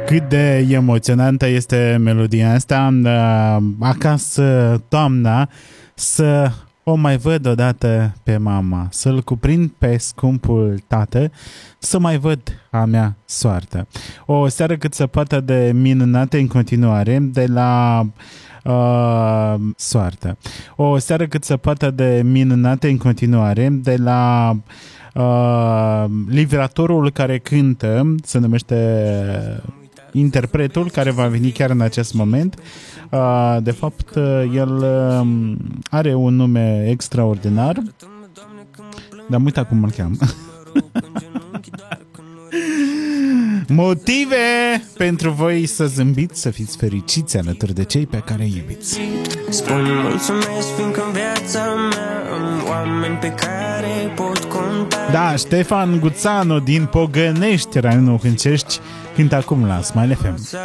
Cât de emoționantă este melodia asta. Acasă, toamna, să o mai văd odată pe mama, să-l cuprind pe scumpul tată, să mai văd a mea soartă. O seară cât se poate de minunată în continuare de la soartă. O seară cât se poate de minunată în continuare de la livratorul care cântă, se numește interpretul, care va veni chiar în acest moment. De fapt, el are un nume extraordinar, dar uita cum îl cheamă. Motive pentru voi să zâmbiți, să fiți fericiți alături de cei pe care îi iubiți. Spun mulțumesc fiindcă în viața mea am oameni pe care pot conta. Da, Ștefan Guțanu din Pogănești, Raiul Hâncești, cântă acum la Smile FM.